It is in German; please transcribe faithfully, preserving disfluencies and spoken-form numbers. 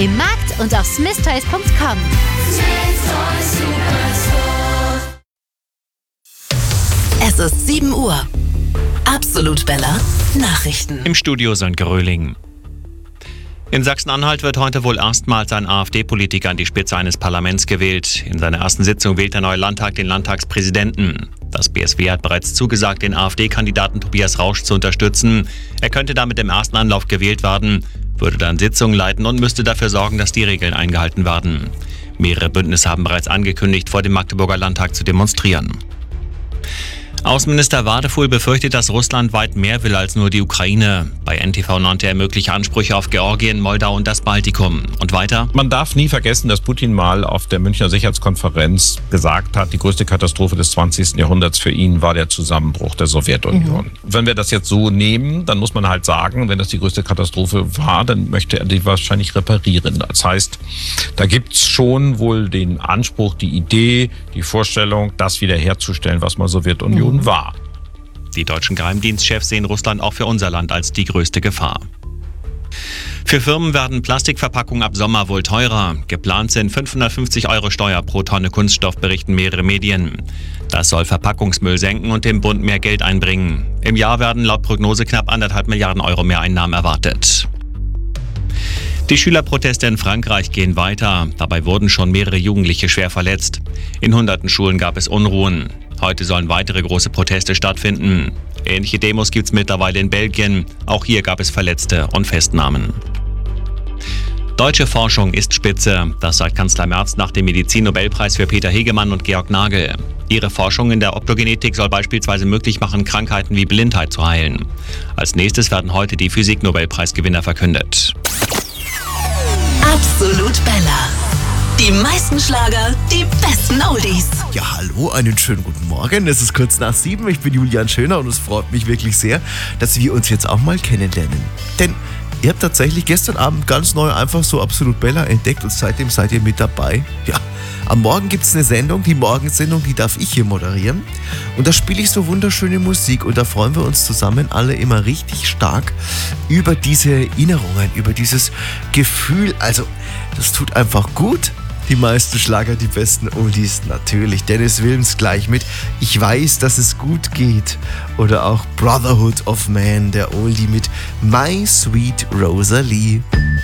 im Markt und auf smith toys punkt com. Es ist sieben Uhr. Absolut Bella Nachrichten. Im Studio Sönke Röhling. In Sachsen-Anhalt wird heute wohl erstmals ein AfD-Politiker an die Spitze eines Parlaments gewählt. In seiner ersten Sitzung wählt der neue Landtag den Landtagspräsidenten. Das B S W hat bereits zugesagt, den AfD-Kandidaten Tobias Rausch zu unterstützen. Er könnte damit im ersten Anlauf gewählt werden, würde dann Sitzungen leiten und müsste dafür sorgen, dass die Regeln eingehalten werden. Mehrere Bündnisse haben bereits angekündigt, vor dem Magdeburger Landtag zu demonstrieren. Außenminister Wadefuhl befürchtet, dass Russland weit mehr will als nur die Ukraine. Bei N T V nannte er mögliche Ansprüche auf Georgien, Moldau und das Baltikum. Und weiter? Man darf nie vergessen, dass Putin mal auf der Münchner Sicherheitskonferenz gesagt hat, die größte Katastrophe des zwanzigsten Jahrhunderts für ihn war der Zusammenbruch der Sowjetunion. Mhm. Wenn wir das jetzt so nehmen, dann muss man halt sagen, wenn das die größte Katastrophe war, dann möchte er die wahrscheinlich reparieren. Das heißt, da gibt's schon wohl den Anspruch, die Idee, die Vorstellung, das wiederherzustellen, was mal Sowjetunion mhm. war. Die deutschen Geheimdienstchefs sehen Russland auch für unser Land als die größte Gefahr. Für Firmen werden Plastikverpackungen ab Sommer wohl teurer. Geplant sind fünfhundertfünfzig Euro Steuer pro Tonne Kunststoff, berichten mehrere Medien. Das soll Verpackungsmüll senken und dem Bund mehr Geld einbringen. Im Jahr werden laut Prognose knapp anderthalb Milliarden Euro Mehreinnahmen erwartet. Die Schülerproteste in Frankreich gehen weiter. Dabei wurden schon mehrere Jugendliche schwer verletzt. In hunderten Schulen gab es Unruhen. Heute sollen weitere große Proteste stattfinden. Ähnliche Demos gibt es mittlerweile in Belgien. Auch hier gab es Verletzte und Festnahmen. Deutsche Forschung ist spitze. Das sagt Kanzler Merz nach dem Medizin-Nobelpreis für Peter Hegemann und Georg Nagel. Ihre Forschung in der Optogenetik soll beispielsweise möglich machen, Krankheiten wie Blindheit zu heilen. Als nächstes werden heute die Physik-Nobelpreisgewinner verkündet. Absolut Bella. Die meisten Schlager, die besten Oldies. Ja, hallo, einen schönen guten Morgen. Es ist kurz nach sieben. Ich bin Julian Schöner und es freut mich wirklich sehr, dass wir uns jetzt auch mal kennenlernen. Denn ihr habt tatsächlich gestern Abend ganz neu einfach so Absolut Bella entdeckt und seitdem seid ihr mit dabei. Ja, am Morgen gibt es eine Sendung, die Morgensendung, die darf ich hier moderieren. Und da spiele ich so wunderschöne Musik und da freuen wir uns zusammen alle immer richtig stark über diese Erinnerungen, über dieses Gefühl. Also, das tut einfach gut. Die meisten Schlager, die besten Oldies, natürlich. Dennis Wilms gleich mit Ich weiß, dass es gut geht. Oder auch Brotherhood of Man, der Oldie mit My Sweet Rosalie.